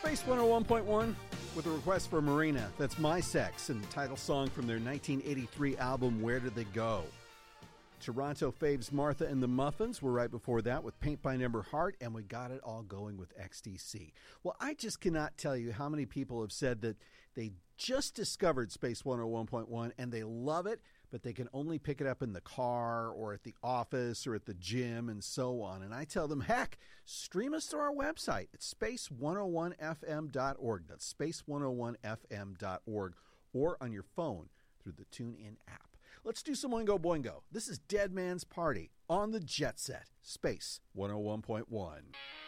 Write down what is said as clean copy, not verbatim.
Space 101.1 with a request for Marina. That's My Sex and the title song from their 1983 album, Where Did They Go? Toronto faves Martha and the Muffins were right before that with Paint by Number Heart, and we got it all going with XTC. Well, I just cannot tell you how many people have said that they just discovered Space 101.1 and they love it, but they can only pick it up in the car or at the office or at the gym and so on. And I tell them, heck, stream us through our website at space101fm.org. That's space101fm.org, or on your phone through the TuneIn app. Let's do some Oingo Boingo. This is Dead Man's Party on the Jet Set, Space 101.1.